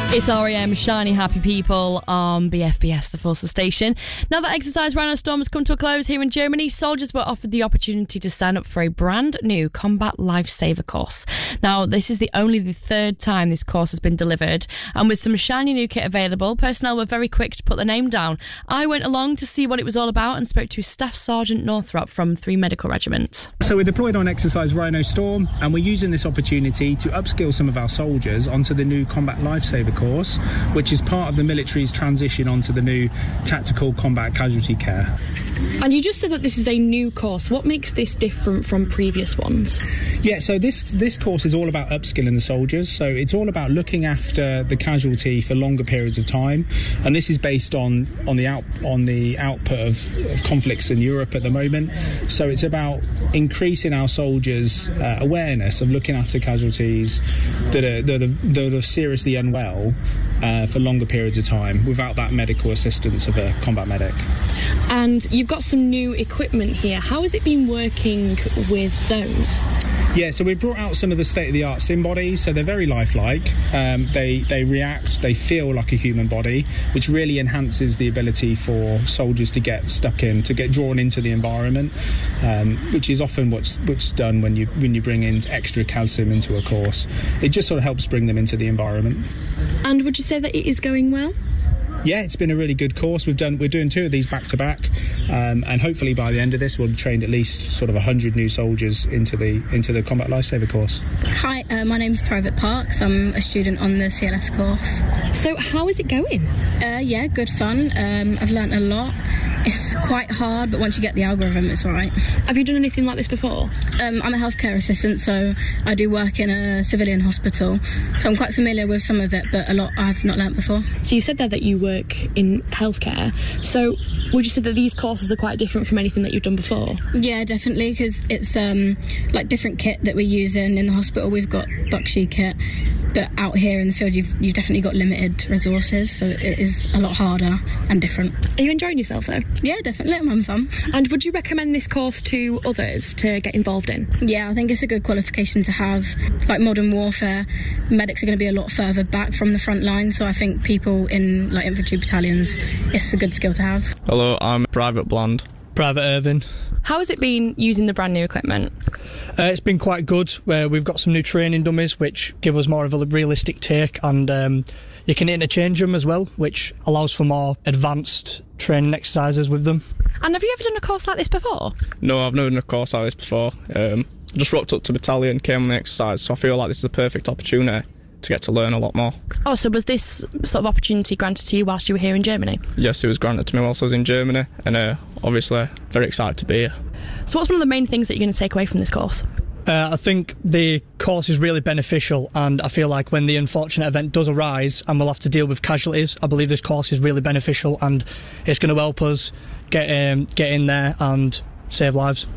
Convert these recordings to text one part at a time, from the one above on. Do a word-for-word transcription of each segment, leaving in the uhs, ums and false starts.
It's R E M, Shiny Happy People on B F B S, the Forces station. Now that Exercise Rhino Storm has come to a close here in Germany, soldiers were offered the opportunity to sign up for a brand new Combat Lifesaver course. Now, this is the only the third time this course has been delivered, and with some shiny new kit available, personnel were very quick to put their name down. I went along to see what it was all about and spoke to Staff Sergeant Northrop from three Medical Regiment. So we're deployed on Exercise Rhino Storm, and we're using this opportunity to upskill some of our soldiers onto the new Combat Lifesaver course, which is part of the military's transition onto the new Tactical Combat Casualty Care. And you just said that this is a new course. What makes this different from previous ones? Yeah, so this this course is all about upskilling the soldiers. So it's all about looking after the casualty for longer periods of time, and this is based on on the out on the output of, of conflicts in Europe at the moment. So it's about increasing our soldiers' uh, awareness of looking after casualties that are that are, that are seriously unwell uh, for longer periods of time without that medical assistance of a combat medic. And you've got some new equipment here. How has it been working with those? Yeah, so we brought out some of the state-of-the-art sim bodies, so they're very lifelike. Um, they they react, they feel like a human body, which really enhances the ability for soldiers to get stuck in, to get drawn into the environment, um, which is often what's what's done when you when you bring in extra C A S sim into a course. It just sort of helps bring them into the environment. And would you say that it is going well? Yeah, it's been a really good course. We've done we're doing two of these back to back, um, and hopefully by the end of this we'll have trained at least sort of a hundred new soldiers into the into the Combat Lifesaver course. Hi, uh, my name's Private Parks. I'm a student on the C L S course. So how is it going? Uh, yeah, good fun. Um, I've learnt a lot. It's quite hard, but once you get the algorithm, it's all right. Have you done anything like this before? Um, I'm a healthcare assistant, so I do work in a civilian hospital. So I'm quite familiar with some of it, but a lot I've not learnt before. So you said there that you work in healthcare. So would you say that these courses are quite different from anything that you've done before? Yeah, definitely, because it's um, like different kit that we're using. In the hospital, we've got Buckshee kit, but out here in the field, you've, you've definitely got limited resources, so it is a lot harder and different. Are you enjoying yourself, though? Yeah, definitely. I'm having fun. And would you recommend this course to others to get involved in? Yeah, I think it's a good qualification to have. Like modern warfare, medics are going to be a lot further back from the front line, so I think people in like infantry battalions, it's a good skill to have. Hello, I'm Private Bland. Private Irvin. How has it been using the brand new equipment? Uh, it's been quite good. Uh, we've got some new training dummies which give us more of a realistic take, and um, you can interchange them as well, which allows for more advanced training exercises with them. And have you ever done a course like this before? No, I've never done a course like this before. Um, I just rocked up to battalion, came on the exercise, so I feel like this is the perfect opportunity to get to learn a lot more. Oh, so was this sort of opportunity granted to you whilst you were here in Germany? Yes, it was granted to me whilst I was in Germany, and uh, obviously very excited to be here. So what's one of the main things that you're going to take away from this course? Uh, I think the course is really beneficial, and I feel like when the unfortunate event does arise and we'll have to deal with casualties, I believe this course is really beneficial and it's going to help us get um, get in there and save lives.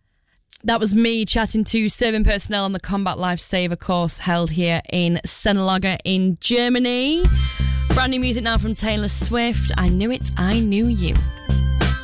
That was me chatting to serving personnel on the Combat Lifesaver course held here in Sennelager in Germany. Brand new music now from Taylor Swift. I Knew It, I Knew You.